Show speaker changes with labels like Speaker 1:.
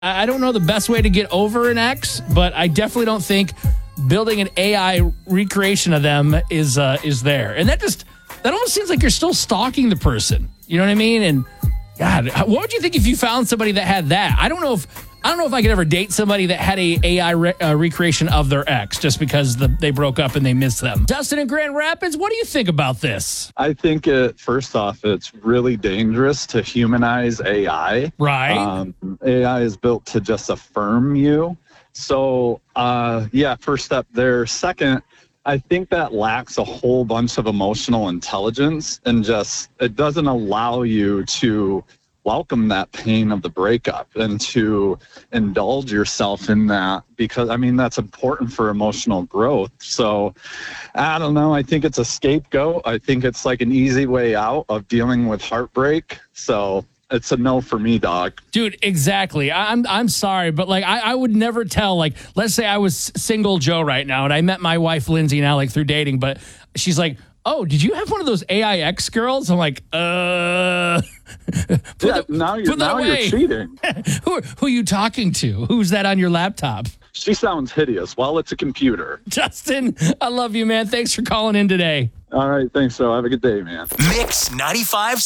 Speaker 1: I don't know the best way to get over an ex, but I definitely don't think building an AI recreation of them is there. And that almost seems like you're still stalking the person. You know what I mean? And God, what would you think if you found somebody that had that? I don't know if I could ever date somebody that had a AI recreation of their ex just because they broke up and they miss them. Dustin in Grand Rapids, what do you think about this?
Speaker 2: I think first off, it's really dangerous to humanize AI.
Speaker 1: Right.
Speaker 2: AI is built to just affirm you. So, first step there. Second, I think that lacks a whole bunch of emotional intelligence and it doesn't allow you to welcome that pain of the breakup and to indulge yourself in that because, that's important for emotional growth. So, I don't know. I think it's a scapegoat. I think it's like an easy way out of dealing with heartbreak. So, it's a no for me, dog.
Speaker 1: Dude, exactly. I'm sorry, but I would never tell. Let's say I was single Joe right now, and I met my wife Lindsay now through dating, but she's like, "Oh, did you have one of those AIX girls?" I'm like,
Speaker 2: now you're cheating.
Speaker 1: Who are you talking to? Who's that on your laptop?
Speaker 2: She sounds hideous. Well, it's a computer.
Speaker 1: Justin, I love you, man. Thanks for calling in today.
Speaker 2: All right, thanks. So have a good day, man.
Speaker 3: Mix 95.